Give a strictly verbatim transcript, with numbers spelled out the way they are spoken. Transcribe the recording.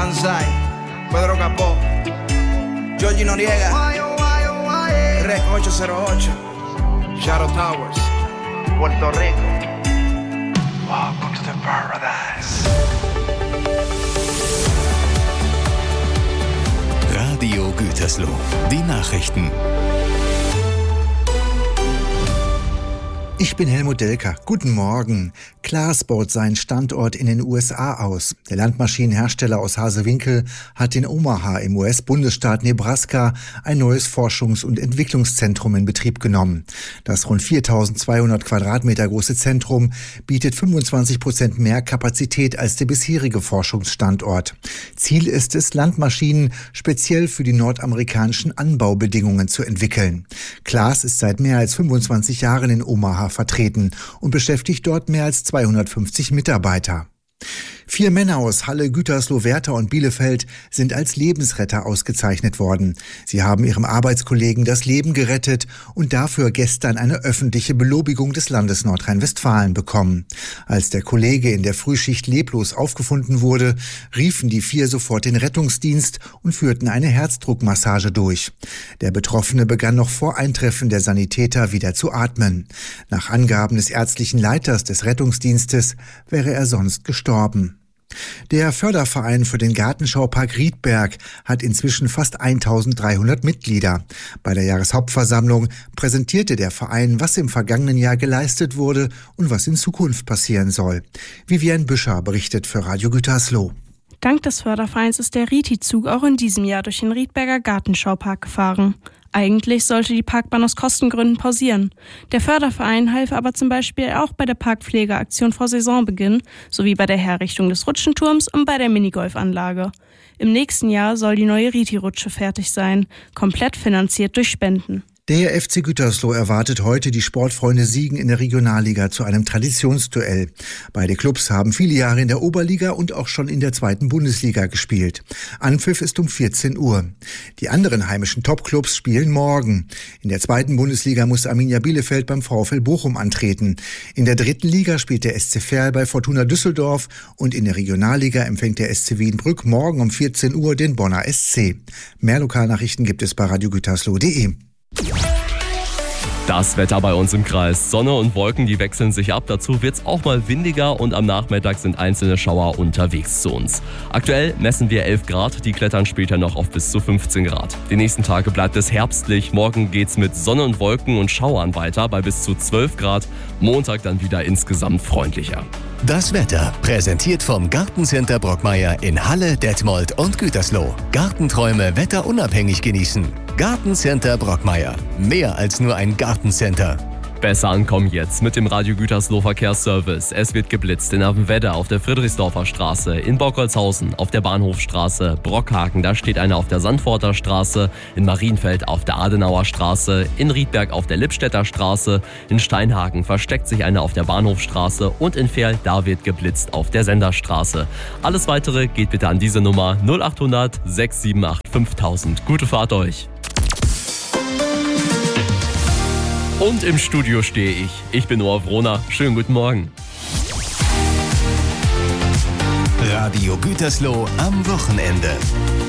Danzai, Pedro Capó, Georgie Noriega, Rec ocho cero ocho, Shadow Towers, Puerto Rico. Welcome to the paradise. Radio Gütersloh, die Nachrichten. Ich bin Helmut Delker. Guten Morgen. Claas baut seinen Standort in den U S A aus. Der Landmaschinenhersteller aus Hazewinkel hat in Omaha im U S-Bundesstaat Nebraska ein neues Forschungs- und Entwicklungszentrum in Betrieb genommen. Das rund viertausendzweihundert Quadratmeter große Zentrum bietet fünfundzwanzig Prozent mehr Kapazität als der bisherige Forschungsstandort. Ziel ist es, Landmaschinen speziell für die nordamerikanischen Anbaubedingungen zu entwickeln. Claas ist seit mehr als fünfundzwanzig Jahren in Omaha vertreten und beschäftigt dort mehr als zweihundertfünfzig Mitarbeiter. Vier Männer aus Halle, Gütersloh, Werther und Bielefeld sind als Lebensretter ausgezeichnet worden. Sie haben ihrem Arbeitskollegen das Leben gerettet und dafür gestern eine öffentliche Belobigung des Landes Nordrhein-Westfalen bekommen. Als der Kollege in der Frühschicht leblos aufgefunden wurde, riefen die vier sofort den Rettungsdienst und führten eine Herzdruckmassage durch. Der Betroffene begann noch vor Eintreffen der Sanitäter wieder zu atmen. Nach Angaben des ärztlichen Leiters des Rettungsdienstes wäre er sonst gestorben. Der Förderverein für den Gartenschaupark Riedberg hat inzwischen fast eintausenddreihundert Mitglieder. Bei der Jahreshauptversammlung präsentierte der Verein, was im vergangenen Jahr geleistet wurde und was in Zukunft passieren soll. Vivian Büscher berichtet für Radio Gütersloh. Dank des Fördervereins ist der Riti-Zug auch in diesem Jahr durch den Riedberger Gartenschaupark gefahren. Eigentlich sollte die Parkbahn aus Kostengründen pausieren. Der Förderverein half aber zum Beispiel auch bei der Parkpflegeaktion vor Saisonbeginn sowie bei der Herrichtung des Rutschenturms und bei der Minigolfanlage. Im nächsten Jahr soll die neue Riti-Rutsche fertig sein, komplett finanziert durch Spenden. Der F C Gütersloh erwartet heute die Sportfreunde Siegen in der Regionalliga zu einem Traditionsduell. Beide Clubs haben viele Jahre in der Oberliga und auch schon in der zweiten Bundesliga gespielt. Anpfiff ist um vierzehn Uhr. Die anderen heimischen Topclubs spielen morgen. In der zweiten Bundesliga muss Arminia Bielefeld beim VfL Bochum antreten. In der dritten Liga spielt der S C Verl bei Fortuna Düsseldorf und in der Regionalliga empfängt der S C Wiedenbrück morgen um vierzehn Uhr den Bonner S C. Mehr Lokalnachrichten gibt es bei radio gütersloh punkt de. Das Wetter bei uns im Kreis. Sonne und Wolken, die wechseln sich ab. Dazu wird es auch mal windiger und am Nachmittag sind einzelne Schauer unterwegs zu uns. Aktuell messen wir elf Grad, die klettern später noch auf bis zu fünfzehn Grad. Die nächsten Tage bleibt es herbstlich. Morgen geht's mit Sonne und Wolken und Schauern weiter bei bis zu zwölf Grad. Montag dann wieder insgesamt freundlicher. Das Wetter präsentiert vom Gartencenter Brockmeier in Halle, Detmold und Gütersloh. Gartenträume wetterunabhängig genießen. Gartencenter Brockmeier. Mehr als nur ein Gartencenter. Besser ankommen jetzt mit dem Radio Gütersloh Verkehrsservice. Es wird geblitzt in Avenwedde auf der Friedrichsdorfer Straße, in Bockholzhausen auf der Bahnhofstraße, Brockhagen, da steht einer auf der Sandforter Straße, in Marienfeld auf der Adenauer Straße, in Riedberg auf der Lippstädter Straße, in Steinhagen versteckt sich einer auf der Bahnhofstraße und in Verl, da wird geblitzt auf der Senderstraße. Alles Weitere geht bitte an diese Nummer null acht hundert sechs sieben acht fünftausend. Gute Fahrt euch! Und im Studio stehe ich. Ich bin Noah Wrohner. Schönen guten Morgen. Radio Gütersloh am Wochenende.